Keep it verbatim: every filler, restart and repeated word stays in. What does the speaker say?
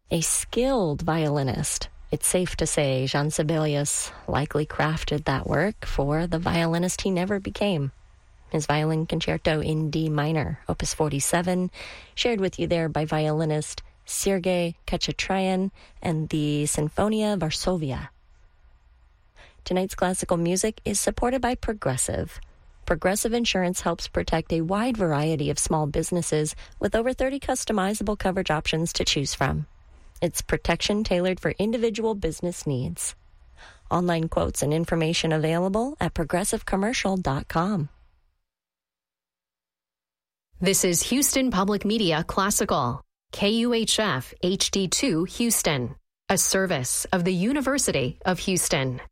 A skilled violinist. It's safe to say Jean Sibelius likely crafted that work for the violinist he never became. His Violin Concerto in D minor, Opus forty-seven, shared with you there by violinist Sergei Khachatryan and the Sinfonia Varsovia. Tonight's classical music is supported by Progressive. Progressive Insurance helps protect a wide variety of small businesses with over thirty customizable coverage options to choose from. It's protection tailored for individual business needs. Online quotes and information available at progressive commercial dot com. This is Houston Public Media Classical, K U H F H D two Houston, a service of the University of Houston.